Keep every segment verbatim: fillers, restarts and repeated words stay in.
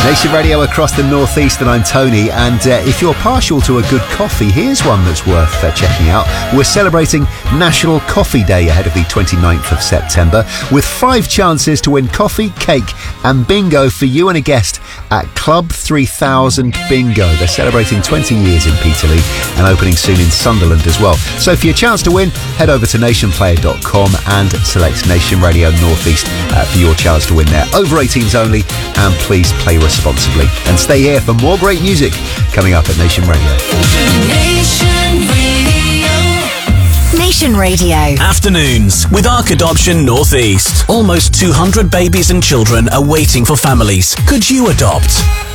Nation Radio across the northeast, and I'm Tony. And uh, if you're partial to a good coffee, here's one that's worth uh, checking out. We're celebrating National Coffee Day ahead of the twenty-ninth of September, with five chances to win coffee, cake and bingo for you and a guest at Club three thousand Bingo. They're celebrating twenty years in Peterlee and opening soon in Sunderland as well. So for your chance to win, head over to nation player dot com and select Nation Radio Northeast uh, for your chance to win there. Over eighteens only, and please play responsibly. And stay here for more great music coming up at Nation Radio. Nation Radio. Nation Radio. Afternoons with Arc Adoption Northeast. Almost two hundred babies and children are waiting for families. Could you adopt?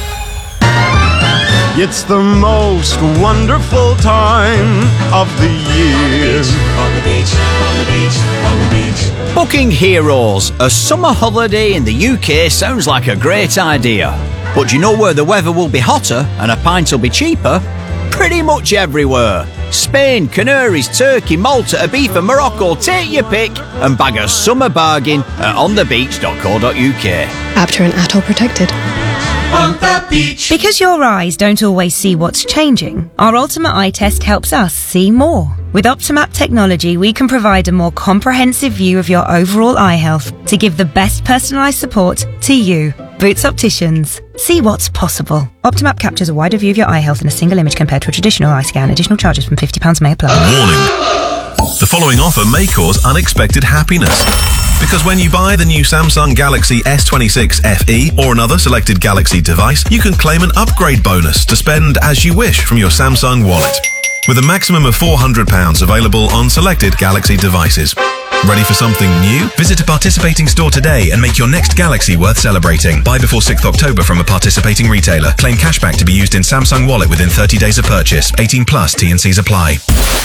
It's the most wonderful time of the year. On the beach, on the beach, on the beach. Booking Heroes, a summer holiday in the U K sounds like a great idea. But do you know where the weather will be hotter and a pint will be cheaper? Pretty much everywhere. Spain, Canaries, Turkey, Malta, Ibiza, Morocco, take your pick and bag a summer bargain at on the beach dot co dot U K. Apter and A T O protected. On the beach. Because your eyes don't always see what's changing, our Ultimate Eye Test helps us see more. With Optimap technology, we can provide a more comprehensive view of your overall eye health to give the best personalised support to you. Boots Opticians. See what's possible. Optimap captures a wider view of your eye health in a single image compared to a traditional eye scan. Additional charges from fifty pounds may apply. Warning. The following offer may cause unexpected happiness. Because when you buy the new Samsung Galaxy S twenty-six F E or another selected Galaxy device, you can claim an upgrade bonus to spend as you wish from your Samsung wallet. With a maximum of four hundred pounds available on selected Galaxy devices. Ready for something new? Visit a participating store today and make your next Galaxy worth celebrating. Buy before sixth of October from a participating retailer. Claim cashback to be used in Samsung Wallet within thirty days of purchase. eighteen plus, T and C's apply.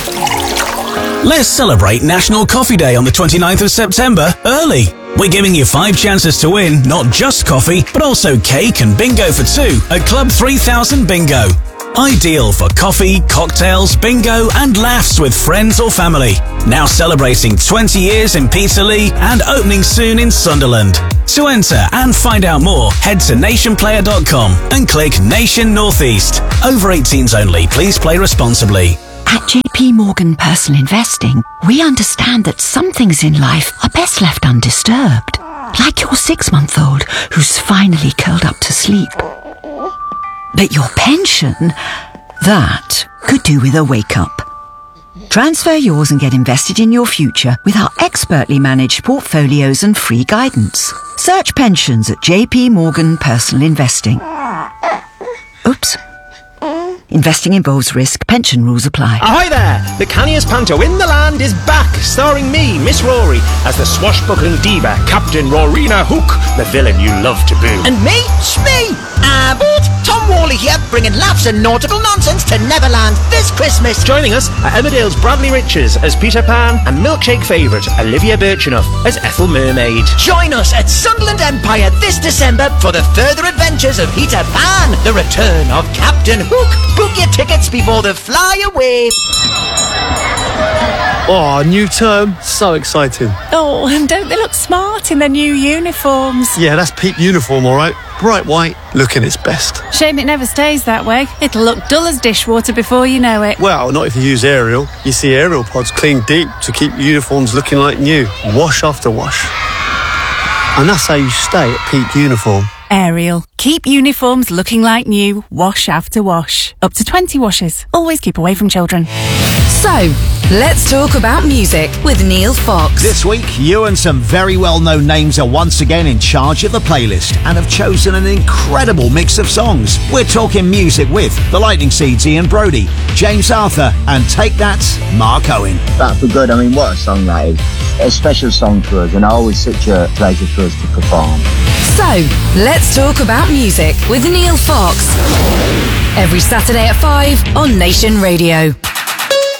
Let's celebrate National Coffee Day on the twenty-ninth of September early. We're giving you five chances to win not just coffee, but also cake and bingo for two at Club three thousand Bingo. Ideal for coffee, cocktails, bingo and laughs with friends or family. Now celebrating twenty years in Peterlee and opening soon in Sunderland. To enter and find out more, head to nation player dot com and click Nation Northeast. Over eighteens only, please play responsibly. At J P Morgan Personal Investing, we understand that some things in life are best left undisturbed. Like your six-month-old who's finally curled up to sleep. But your pension, that could do with a wake-up. Transfer yours and get invested in your future with our expertly managed portfolios and free guidance. Search pensions at J P Morgan Personal Investing. Oops. Investing involves risk. Pension rules apply. Ahoy there! The canniest panto in the land is back, starring me, Miss Rory, as the swashbuckling diva, Captain Rorina Hook, the villain you love to boo. And me? Smee! Abbott! Tom Worley here, bringing laughs and nautical nonsense to Neverland this Christmas. Joining us are Emmerdale's Bradley Riches as Peter Pan and Milkshake favourite Olivia Birchenough as Ethel Mermaid. Join us at Sunderland Empire this December for the further adventures of Peter Pan, the return of Captain Hook. Book your tickets before they fly away. Oh, new term. So exciting. Oh, and don't they look smart in their new uniforms? Yeah, that's Peep uniform, all right. Bright white, looking its best. Shame it never stays that way. It'll look dull as dishwater before you know it. Well, not if you use Ariel. You see Ariel pods clean deep to keep uniforms looking like new. Wash after wash. And that's how you stay at Peep uniform. Ariel. Keep uniforms looking like new, wash after wash. Up to twenty washes. Always keep away from children. So, let's talk about music with Neil Fox. This week, you and some very well-known names are once again in charge of the playlist and have chosen an incredible mix of songs. We're talking music with The Lightning Seeds, Ian Brody, James Arthur, and Take That, Mark Owen. Back for Good, I mean, what a song that is. A special song for us, and always such a pleasure for us to perform. So, let's talk about music with Neil Fox. Every Saturday at five on Nation Radio.